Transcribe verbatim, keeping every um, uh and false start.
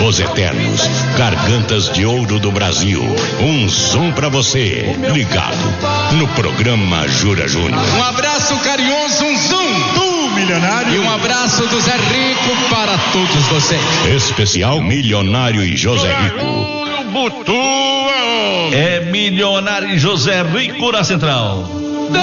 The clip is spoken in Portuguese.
Os Eternos, Gargantas de Ouro do Brasil. Um som pra você, ligado no programa Jura Júnior. Um abraço carinhoso, um zoom do milionário. E um abraço do Zé Rico para todos vocês. Especial Milionário e José Rico. É Milionário e José Rico na Central.